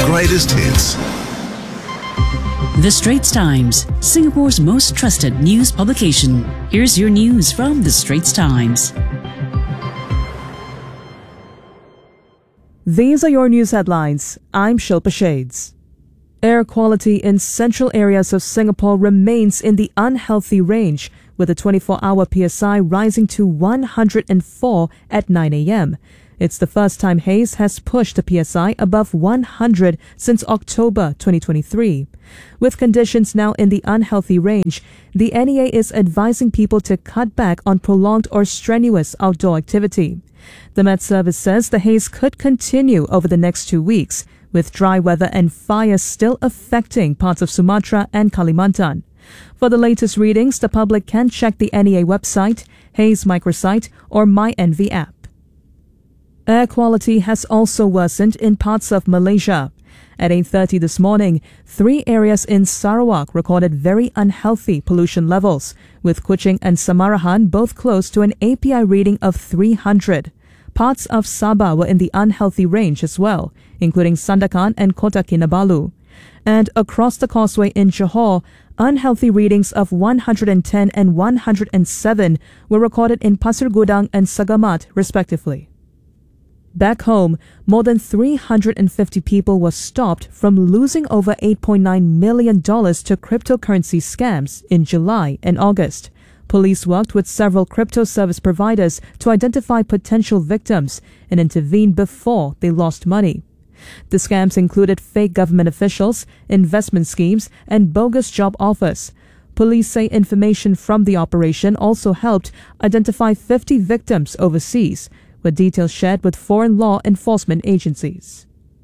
greatest hits. The Straits Times, Singapore's most trusted news publication. Here's your news from The Straits Times. These are your news headlines. I'm Shilpa Shades. Air quality in central areas of Singapore remains in the unhealthy range, with the 24-hour PSI rising to 104 at 9 a.m. It's the first time haze has pushed the PSI above 100 since October 2023. With conditions now in the unhealthy range, the NEA is advising people to cut back on prolonged or strenuous outdoor activity. The Met Service says the haze could continue over the next 2 weeks, with dry weather and fires still affecting parts of Sumatra and Kalimantan. For the latest readings, the public can check the NEA website, Haze microsite, or MyNV app. Air quality has also worsened in parts of Malaysia. At 8:30 this morning, 3 areas in Sarawak recorded very unhealthy pollution levels, with Kuching and Samarahan both close to an API reading of 300. Parts of Sabah were in the unhealthy range as well, including Sandakan and Kota Kinabalu. And across the causeway in Johor, unhealthy readings of 110 and 107 were recorded in Pasir Gudang and Sagamat, respectively. Back home, more than 350 people were stopped from losing over $8.9 million to cryptocurrency scams in July and August. Police worked with several crypto service providers to identify potential victims and intervene before they lost money. The scams included fake government officials, investment schemes, and bogus job offers. Police say information from the operation also helped identify 50 victims overseas, with details shared with foreign law enforcement agencies.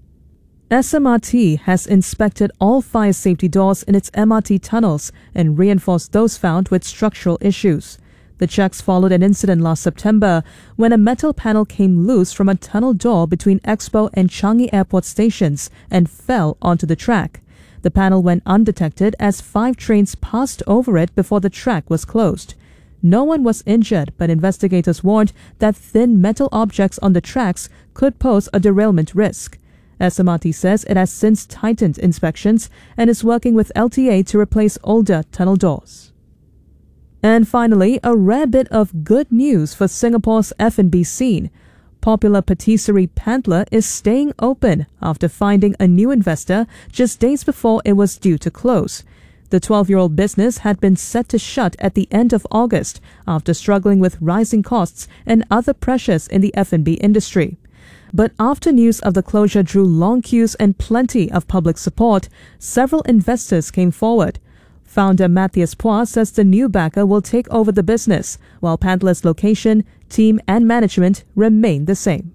SMRT has inspected all fire safety doors in its MRT tunnels and reinforced those found with structural issues. The checks followed an incident last September when a metal panel came loose from a tunnel door between Expo and Changi Airport stations and fell onto the track. The panel went undetected as 5 trains passed over it before the track was closed. No one was injured, but investigators warned that thin metal objects on the tracks could pose a derailment risk. SMRT says it has since tightened inspections and is working with LTA to replace older tunnel doors. And finally, a rare bit of good news for Singapore's F&B scene. Popular patisserie Pantler is staying open after finding a new investor just days before it was due to close. The 12-year-old business had been set to shut at the end of August after struggling with rising costs and other pressures in the F&B industry. But after news of the closure drew long queues and plenty of public support, several investors came forward. Founder Matthias Pua says the new backer will take over the business, while Pantler's location, team and management remain the same.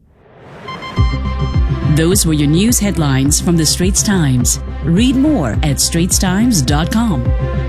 Those were your news headlines from The Straits Times. Read more at straitstimes.com.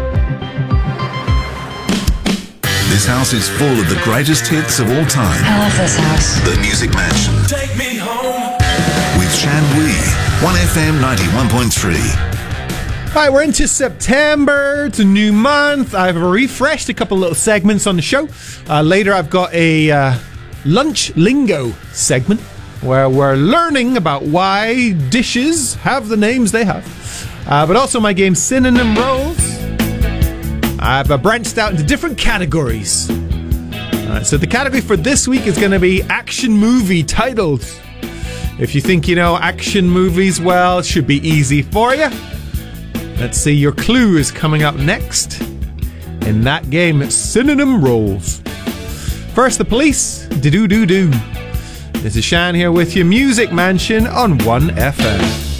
This house is full of the greatest hits of all time. I love this house. The Music Mansion. Take me home. With Shan Wee. 1FM 91.3. Right, we're into September. It's a new month. I've refreshed a couple little segments on the show. Later, I've got a lunch lingo segment where we're learning about why dishes have the names they have. But also my game Synonym Rolls. I've branched out into different categories. So the category for this week is going to be action movie titles. If you think you know action movies, well, it should be easy for you. Let's see, your clue is coming up next. In that game, it's Synonym Rolls. First, The Police. Do-do-do-do. This is Shan here with your Music Mansion on 1FM.